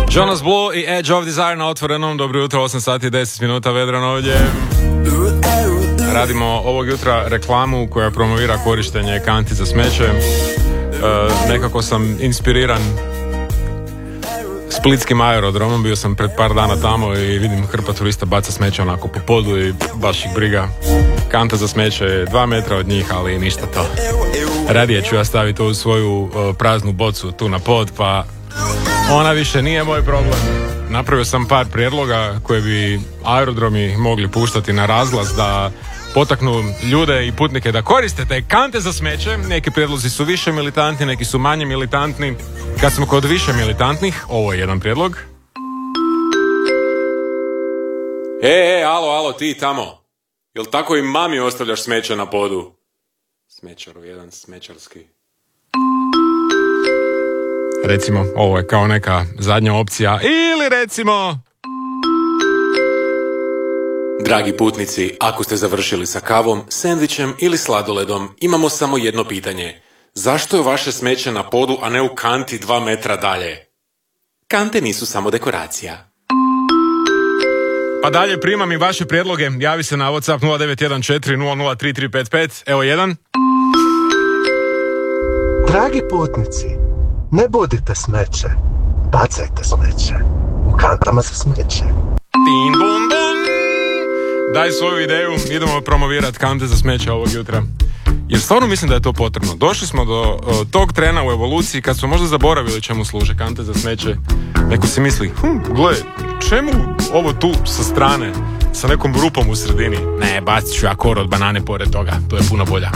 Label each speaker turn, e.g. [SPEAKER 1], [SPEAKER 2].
[SPEAKER 1] Jonas Blue i Edge of Desire na Otvorenom. Dobro jutro, 8 sati i 10 minuta, Vedran ovdje. Radimo ovog jutra reklamu koja promovira korištenje kanti za smeće. Nekako sam inspiriran splitskim aerodromom, bio sam pred par dana tamo i vidim hrpa turista baca smeće onako po podu i baš ih briga. Kanta za smeće je 2 metra od njih, ali ništa to. Radije ću ja staviti u svoju praznu bocu tu na pod, pa ona više nije moj problem. Napravio sam par prijedloga koje bi aerodromi mogli puštati na razglas da potaknu ljude i putnike da koriste te kante za smeće. Neki prijedlozi su više militantni, neki su manje militantni. Kad smo kod više militantnih, ovo je jedan prijedlog. Alo, ti tamo. Jel tako i mami ostavljaš smeće na podu? Smećaru, jedan smećarski. Recimo, ovo je kao neka zadnja opcija. Ili recimo... Dragi putnici, ako ste završili sa kavom, sendvičem ili sladoledom, imamo samo jedno pitanje. Zašto je vaše smeće na podu, a ne u kanti 2 metra dalje? Kante nisu samo dekoracija. Pa dalje primam i vaše prijedloge. Javi se na WhatsApp 0914003355. Evo jedan.
[SPEAKER 2] Dragi putnici, ne budite smeće, bacajte smeće. U kantama se smeće.
[SPEAKER 1] Din, bum, bum. Daj svoju ideju, idemo promovirati kante za smeće ovog jutra. Jer stvarno mislim da je to potrebno. Došli smo do tog trena u evoluciji kad smo možda zaboravili čemu služe kante za smeće. Neko si misli, gle, čemu ovo tu sa strane, sa nekom rupom u sredini? Ne, bacit ću ja kor od banane pored toga, to je puno bolja.